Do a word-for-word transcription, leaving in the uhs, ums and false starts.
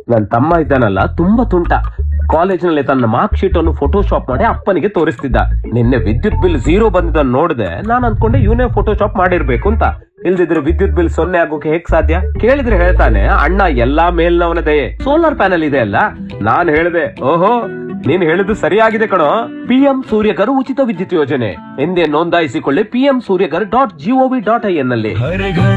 ನನ್ ತಮ್ಮ ಇದ್ದಾನಲ್ಲ ತುಂಬಾ ತುಂಟ. ಕಾಲೇಜಿನಲ್ಲಿ ತನ್ನ ಮಾರ್ಕ್ ಶೀಟ್ ಅನ್ನು ಫೋಟೋಶಾಪ್ ಮಾಡಿ ಅಪ್ಪನಿಗೆ ತೋರಿಸ್ತಿದ್ದ. ನಿನ್ನೆ ವಿದ್ಯುತ್ ಬಿಲ್ ಝೀರೋ ಬಂದಿದ್ದನ್ನು ನೋಡಿದೆ. ನಾನ್ ಅನ್ಕೊಂಡೆ ಇವನೇ ಫೋಟೋಶಾಪ್ ಮಾಡಿರ್ಬೇಕು ಅಂತ. ಇಲ್ದಿದ್ರೆ ವಿದ್ಯುತ್ ಬಿಲ್ ಸೊನ್ನೆ ಆಗೋಕೆ ಹೇಗ್ ಸಾಧ್ಯ? ಕೇಳಿದ್ರೆ ಹೇಳ್ತಾನೆ, ಅಣ್ಣ ಎಲ್ಲಾ ಮೇಲ್ನವನ ದಯೆ, ಸೋಲಾರ್ ಪ್ಯಾನಲ್ ಇದೆ ಅಲ್ಲ. ನಾನ್ ಹೇಳಿದೆ, ಓಹೋ ನೀನ್ ಹೇಳಿದ್ದು ಸರಿಯಾಗಿದೆ ಕಣೋ. ಪಿಎಂ ಸೂರ್ಯಗರ್ ಉಚಿತ ವಿದ್ಯುತ್ ಯೋಜನೆ ಎಂದೇ ನೋಂದಾಯಿಸಿಕೊಳ್ಳಿ PM Surya Ghar dot gov dot I N ನಲ್ಲಿ.